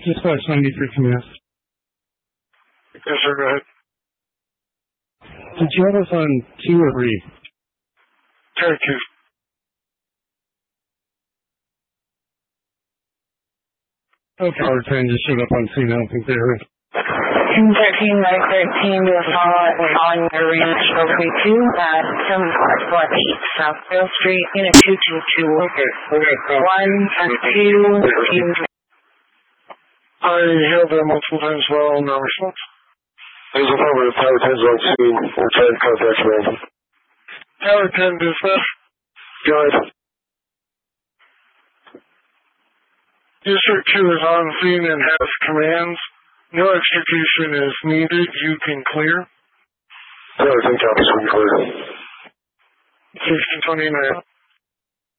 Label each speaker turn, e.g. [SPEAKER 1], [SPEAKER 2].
[SPEAKER 1] Dispatch 93 command.
[SPEAKER 2] Yes, sir, go ahead.
[SPEAKER 1] Did you have us on 2 or 3?
[SPEAKER 2] Terry 2.
[SPEAKER 1] Okay. Power 10 just showed up on scene. I don't think they heard.
[SPEAKER 3] 13 by 13 to assault on the ranch trophy 2 at 7548 South Dale Street in a 222.
[SPEAKER 2] Okay.
[SPEAKER 3] 1 and 2.
[SPEAKER 2] I held that multiple times as well, no response.
[SPEAKER 4] There's a problem with Tower 10's on scene. We're trying to contact you.
[SPEAKER 2] Tower 10 dispatch.
[SPEAKER 4] Go ahead.
[SPEAKER 2] District 2 is on scene and has commands. No execution is needed. You can clear.
[SPEAKER 4] Tower 10 copies when you clear.
[SPEAKER 2] 1629.